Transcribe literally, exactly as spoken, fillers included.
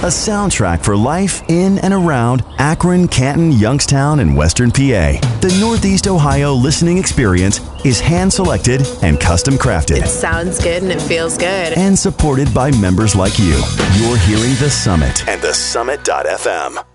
a soundtrack for life in and around Akron, Canton, Youngstown, and Western P A. The Northeast Ohio listening experience is hand-selected and custom-crafted. It sounds good and it feels good. And supported by members like you. You're hearing The Summit and the summit dot f m.